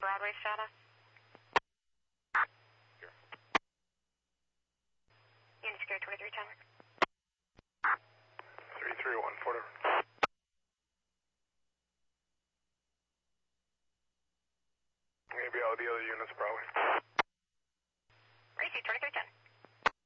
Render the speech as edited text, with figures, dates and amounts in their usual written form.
Broadway status? Here. Unit secure 2310. 331, whatever. Maybe all the other units, probably.